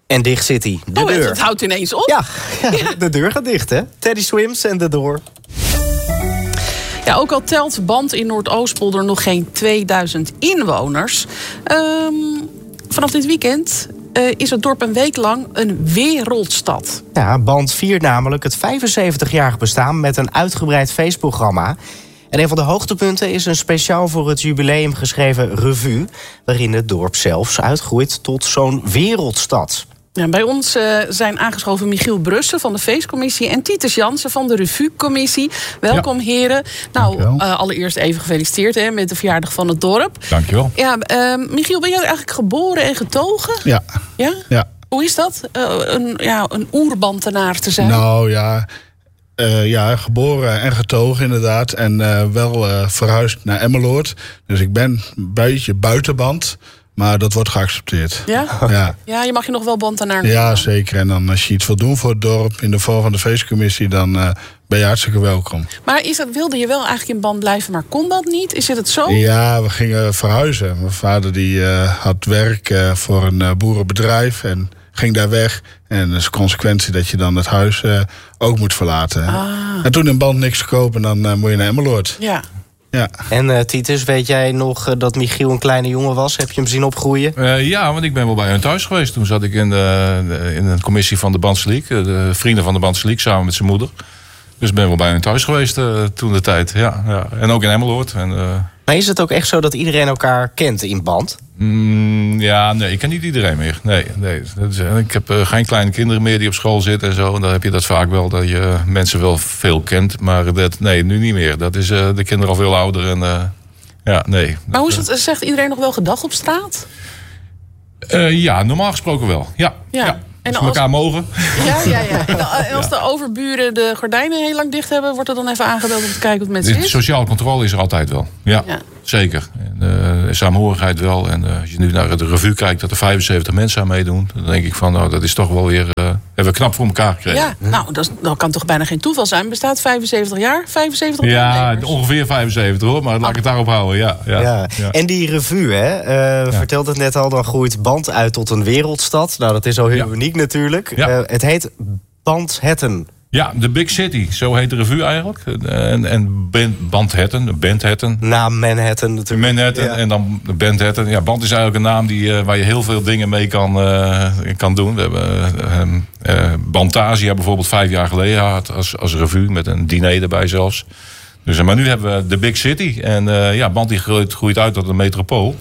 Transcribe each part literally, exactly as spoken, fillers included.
En dicht zit hij, de oh, deur. Het houdt ineens op. Ja, ja, de deur gaat dicht, hè. Teddy Swims en de door. Ja, ook al telt Band in Noordoostpolder nog geen tweeduizend inwoners. Um, vanaf dit weekend uh, is het dorp een week lang een wereldstad. Ja, Band viert namelijk het vijfenzeventigjarig bestaan met een uitgebreid feestprogramma. En een van de hoogtepunten is een speciaal voor het jubileum geschreven revue, waarin het dorp zelfs uitgroeit tot zo'n wereldstad. Ja, bij ons uh, zijn aangeschoven Michiel Brussen van de feestcommissie en Titus Jansen van de Revue-commissie. Welkom, ja. heren. Nou, uh, allereerst even gefeliciteerd hè, met de verjaardag van het dorp. Dankjewel. Ja, uh, Michiel, ben jij eigenlijk geboren en getogen? Ja. Ja? ja. Hoe is dat, uh, een, ja, een oerbantenaar te zijn? Nou ja, uh, ja geboren en getogen inderdaad. En uh, wel uh, verhuisd naar Emmeloord. Dus ik ben een beetje buitenband. Maar dat wordt geaccepteerd. Ja? Ja, ja je mag je nog wel bantenaar noemen. Ja, zeker. En dan als je iets wil doen voor het dorp in de vorm van de feestcommissie, dan uh, ben je hartstikke welkom. Maar is dat, wilde je wel eigenlijk in Band blijven, maar kon dat niet? Is het zo? Ja, we gingen verhuizen. Mijn vader die uh, had werk uh, voor een uh, boerenbedrijf en ging daar weg. En dat is de consequentie dat je dan het huis uh, ook moet verlaten. Ah. En toen in Band niks te kopen, dan uh, moet je naar Emmeloord. Ja. Ja. En uh, Titus, weet jij nog uh, dat Michiel een kleine jongen was? Heb je hem zien opgroeien? Uh, ja, want ik ben wel bij hen thuis geweest. Toen zat ik in de, de, in een commissie van de Bandse League. De vrienden van de Bandse League, samen met zijn moeder. Dus ik ben wel bij hen thuis geweest uh, toen de tijd. Ja, ja. En ook in Emmeloord. En, uh... Maar is het ook echt zo dat iedereen elkaar kent in Band? Mm, ja, nee, ik ken niet iedereen meer. Nee, nee. Dat is, ik heb uh, geen kleine kinderen meer die op school zitten en zo. En dan heb je dat vaak wel, dat je mensen wel veel kent. Maar dat, nee, nu niet meer. Dat is uh, de kinderen al veel ouder. En, uh, ja, nee. Maar hoe is het, zegt iedereen nog wel gedag op straat? Uh, ja, normaal gesproken wel. Ja, ja. ja. En als we elkaar mogen. Ja, ja, ja. En als de overburen de gordijnen heel lang dicht hebben, wordt er dan even aangebeld om te kijken wat met ze is? Sociale controle is er altijd wel. Ja, ja. Zeker. En, uh, saamhorigheid wel. En uh, als je nu naar de revue kijkt dat er vijfenzeventig mensen aan meedoen, dan denk ik van, nou, dat is toch wel weer, uh, hebben we knap voor elkaar gekregen. Ja, nou, dat, is, dat kan toch bijna geen toeval zijn. Bestaat vijfenzeventig jaar? vijfenzeventig Ja, ongeveer vijfenzeventig hoor, maar laat ik het daarop houden. Ja, ja, ja. Ja. En die revue, hè, uh, ja. vertelt het net al, dan groeit Band uit tot een wereldstad. Nou, dat is al heel ja. uniek natuurlijk. Ja. Uh, het heet Bandhattan. Ja, de Big City, zo heet de revue eigenlijk. En, en Bandhattan, Bandhattan. Na Manhattan natuurlijk. Manhattan ja. en dan Bandhattan. Ja, Band is eigenlijk een naam die, uh, waar je heel veel dingen mee kan, uh, kan doen. We hebben uh, uh, Bandtasia bijvoorbeeld vijf jaar geleden gehad als, als revue. Met een diner erbij zelfs. Dus, uh, maar nu hebben we de Big City. En uh, ja, Band die groeit, groeit uit tot een metropool.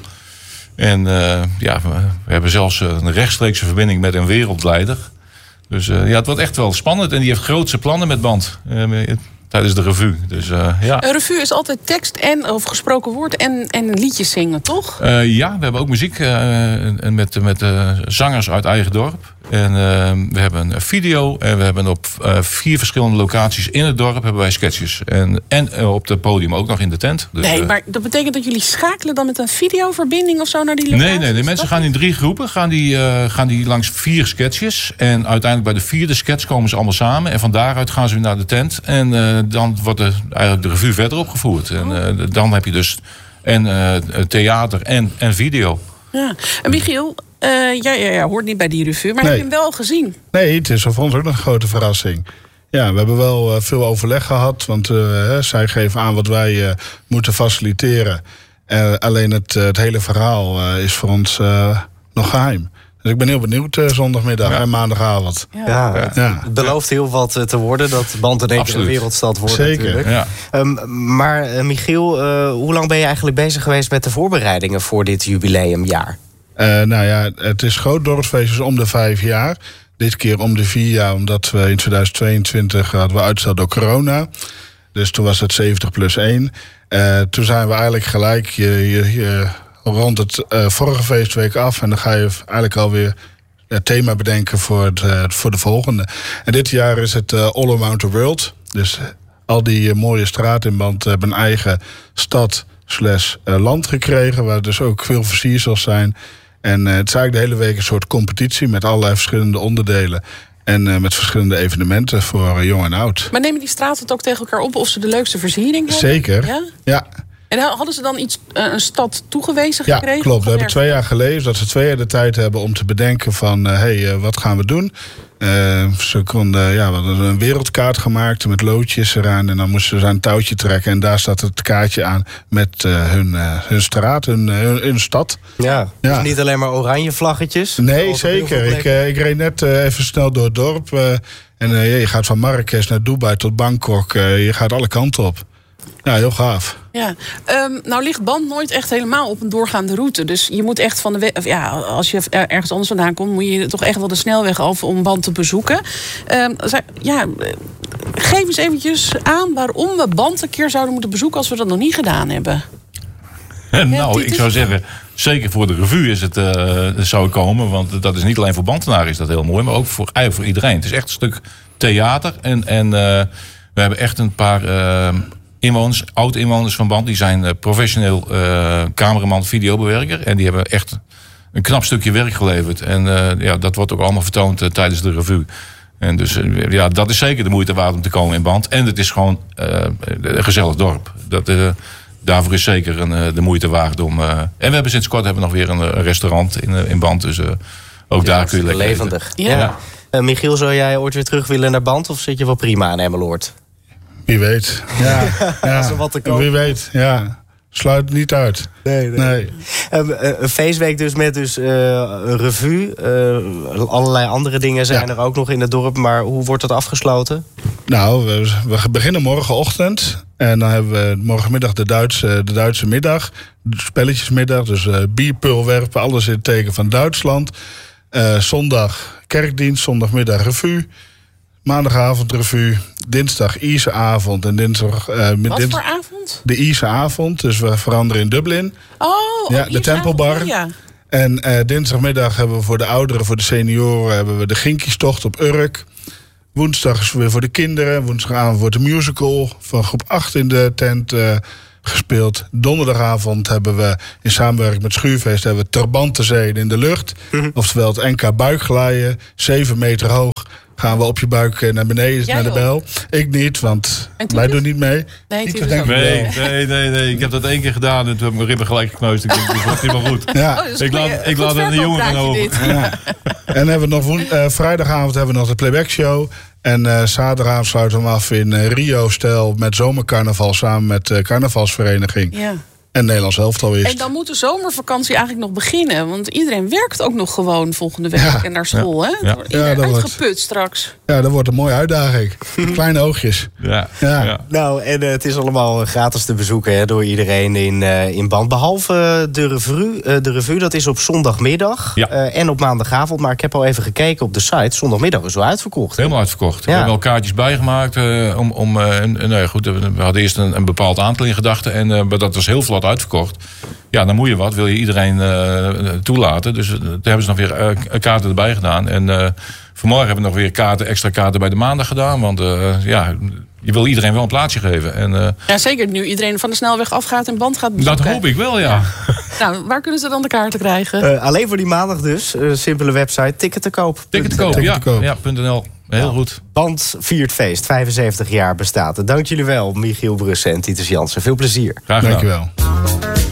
En uh, ja, we, we hebben zelfs een rechtstreekse verbinding met een wereldleider. Dus uh, ja, het wordt echt wel spannend. En die heeft grootse plannen met Band. Uh, tijdens de revue. Dus, uh, ja. Een revue is altijd tekst en of gesproken woord en, en liedjes zingen, toch? Uh, ja, we hebben ook muziek uh, met, met uh, zangers uit eigen dorp. En uh, we hebben een video. En we hebben op uh, vier verschillende locaties in het dorp hebben wij sketches. En, en uh, op het podium ook nog in de tent. Dus, nee, uh, maar dat betekent dat jullie schakelen dan met een videoverbinding of zo naar die locaties? Nee, nee, de mensen gaan in drie groepen. Gaan die, uh, gaan die langs vier sketches. En uiteindelijk bij de vierde sketch komen ze allemaal samen. En van daaruit gaan ze weer naar de tent. En uh, dan wordt de, eigenlijk de revue verder opgevoerd. En uh, dan heb je dus en uh, theater en, en video. Ja. En Michiel, uh, jij, jij hoort niet bij die revue, maar nee. Heb je hem wel gezien? Nee, het is voor ons ook een grote verrassing. Ja, we hebben wel uh, veel overleg gehad. Want uh, hè, zij geven aan wat wij uh, moeten faciliteren. Uh, alleen het, uh, het hele verhaal uh, is voor ons uh, nog geheim. Dus ik ben heel benieuwd uh, zondagmiddag ja. en maandagavond. Ja, ja. ja. Het belooft heel wat uh, te worden. Dat Band in één keer een wereldstad wordt. Zeker. Natuurlijk. Ja. Um, maar uh, Michiel, uh, hoe lang ben je eigenlijk bezig geweest met de voorbereidingen voor dit jubileumjaar? Uh, nou ja, het is groot dorpsfeest om de vijf jaar. Dit keer om de vier jaar, omdat we in tweeduizend tweeëntwintig hadden we uitstel door corona. Dus toen was het zeventig plus één. Uh, toen zijn we eigenlijk gelijk je, je, je, rond het uh, vorige feestweek af. En dan ga je eigenlijk alweer het thema bedenken voor, het, uh, voor de volgende. En dit jaar is het uh, All Around the World. Dus uh, al die uh, mooie straten in Band hebben een eigen stad slash uh, land gekregen. Waar dus ook veel versiersels zijn. En uh, het is eigenlijk de hele week een soort competitie met allerlei verschillende onderdelen. En uh, met verschillende evenementen voor uh, jong en oud. Maar nemen die straten het ook tegen elkaar op of ze de leukste versiering hebben? Zeker, ja. ja. En hadden ze dan iets, een stad toegewezen Ja, gekregen? klopt. We hebben twee jaar geleden dat ze twee jaar de tijd hebben om te bedenken van... hé, uh, hey, uh, wat gaan we doen? Uh, ze konden, ja, we hadden een wereldkaart gemaakt met loodjes eraan... en dan moesten ze een touwtje trekken... en daar staat het kaartje aan met uh, hun, uh, hun straat, hun, uh, hun, hun stad. Ja, Ja. Dus niet alleen maar oranje vlaggetjes. Nee, Zoals op heel zeker. veel Ik, plekken. uh, ik reed net uh, even snel door het dorp... Uh, en uh, je gaat van Marrakesh naar Dubai tot Bangkok. Uh, je gaat alle kanten op. Ja, heel gaaf. Ja, um, nou ligt Band nooit echt helemaal op een doorgaande route. Dus je moet echt van de weg... Ja, als je ergens anders vandaan komt... moet je toch echt wel de snelweg af om Band te bezoeken. Um, ja, geef eens eventjes aan waarom we Band een keer zouden moeten bezoeken... als we dat nog niet gedaan hebben. Nou, ik zou zeggen, zeker voor de revue is het, uh, zou komen. Want dat is niet alleen voor Bantenaren is dat heel mooi... maar ook voor, eigenlijk voor iedereen. Het is echt een stuk theater. En, en uh, we hebben echt een paar... Uh, Inwoners, oud-inwoners van Band, die zijn uh, professioneel uh, cameraman, videobewerker. En die hebben echt een knap stukje werk geleverd. En uh, ja, dat wordt ook allemaal vertoond uh, tijdens de revue. En dus uh, ja, dat is zeker de moeite waard om te komen in Band. En het is gewoon uh, een gezellig dorp. Dat, uh, daarvoor is zeker een, uh, de moeite waard om... Uh, en we hebben sinds kort hebben we nog weer een, een restaurant in, uh, in Band. Dus uh, ook Ja, daar kun je lekker levendig. eten. Ja. Ja. Uh, Michiel, zou jij ooit weer terug willen naar Band... of zit je wel prima aan Emmeloord? Wie weet. Ja, ja. Als er wat te koop. Wie weet, ja. Sluit het niet uit. Nee, nee. Nee. Uh, een feestweek dus met dus, uh, een revue. Uh, allerlei andere dingen zijn Ja. er ook nog in het dorp. Maar hoe wordt dat afgesloten? Nou, we, we beginnen morgenochtend. En dan hebben we morgenmiddag de Duitse, de Duitse middag. De spelletjesmiddag, dus uh, bierpul werpen. Alles in het teken van Duitsland. Uh, zondag kerkdienst, zondagmiddag revue. Maandagavond revue. Dinsdag Ierse avond. En dinsdag... Uh, Wat dins- voor avond? De Ierse avond. Dus we veranderen in Dublin. Oh, Ja, oh, de Tempelbar. avond, ja. En uh, dinsdagmiddag hebben we voor de ouderen, voor de senioren... hebben we de Ginkiestocht op Urk. Woensdag is weer voor de kinderen. Woensdagavond wordt de musical van groep acht in de tent uh, gespeeld. Donderdagavond hebben we in samenwerking met Schuurfeest... hebben we Trabantenzee in de lucht. Mhm. Oftewel het N K buikglijden. Zeven meter hoog. Gaan we op je buik naar beneden, Jij naar de ook? bel. Ik niet, want En Titus? wij doen niet mee. Nee, Titus Titus denk ook. ik Nee, wel. nee, nee, nee. Ik heb dat één keer gedaan en toen heb ik mijn ribben gelijk gekneusd. Ik denk, dat wordt niet meer goed. Ja. Oh, dat is Ik een laat- goeie- ik goed laat er een jongen van verkooppraatje over. dit. Ja. En hebben we nog woen- uh, vrijdagavond hebben we nog de playback show. En uh, zaterdagavond sluiten we hem af in uh, Rio-stijl met zomercarnaval samen met de carnavalsvereniging. Ja. En Nederlands elftal is. En dan moet de zomervakantie eigenlijk nog beginnen. Want iedereen werkt ook nog gewoon volgende week Ja. en naar school. Hè? Ja. Het wordt Ja, iedereen dat wordt- uitgeput straks. Ja, dat wordt een mooie uitdaging. Kleine oogjes. Ja, Ja. ja. Nou, en uh, het is allemaal gratis te bezoeken hè, door iedereen in, uh, in Band. Behalve de revue, uh, de revue, dat is op zondagmiddag Ja. uh, en op maandagavond. Maar ik heb al even gekeken op de site. Zondagmiddag is wel uitverkocht. hè? Helemaal uitverkocht. We Ja. hebben al kaartjes bijgemaakt. Uh, om, om, uh, en, en, nou ja, goed, we hadden eerst een, een bepaald aantal in gedachten. En uh, maar dat was heel vlot uitverkocht. Ja, dan moet je wat. Wil je iedereen uh, toelaten. Dus uh, daar hebben ze nog weer uh, kaarten erbij gedaan. En uh, vanmorgen hebben we nog weer kaarten, extra kaarten bij de maandag gedaan. Want uh, ja, je wil iedereen wel een plaatsje geven. En, uh, Ja, zeker nu iedereen van de snelweg afgaat en Band gaat bezoeken. dat hoop ik wel, ja. Nou, waar kunnen ze dan de kaarten krijgen? Uh, alleen voor die maandag dus. Uh, simpele website, ticket te koop. Ticket te koop, Ticket ja. te koop. ja .nl. Heel goed. Band viert feest, vijfenzeventig jaar bestaat. Dank jullie wel, Michiel Brussen en Titus Jansen. Veel plezier. Graag gedaan. Dankjewel.